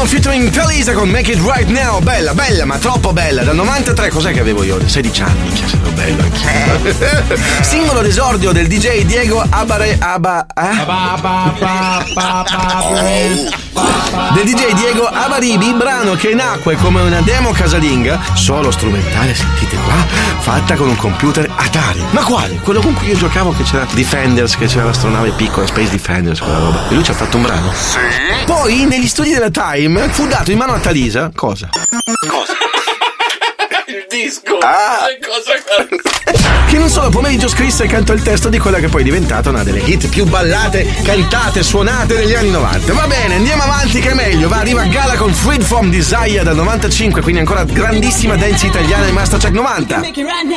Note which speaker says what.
Speaker 1: featuring Talisa con Make It Right Now. Bella, bella, ma troppo bella. Dal 93, cos'è che avevo io? 16 anni, che ero bello anche. Singolo d'esordio del DJ Diego del DJ Diego Abaribi, brano che nacque come una demo casalinga, solo strumentale, sentite qua, fatta con un computer Atari. Ma quale? Quello con cui io giocavo, che c'era Defenders, che c'era l'astronave piccola, Space Defenders, quella roba. E lui ci ha fatto un brano. Sì. Poi negli studi della Time fu dato in mano a Talisa. Cosa?
Speaker 2: Il disco.
Speaker 1: Che in un solo pomeriggio scrisse e cantò il testo di quella che poi è diventata una delle hit più ballate, cantate, suonate negli anni 90. Va bene, andiamo avanti che è meglio. Va, arriva Gala con Freed From Desire dal 95, quindi ancora grandissima dance italiana in Mastercheck 90.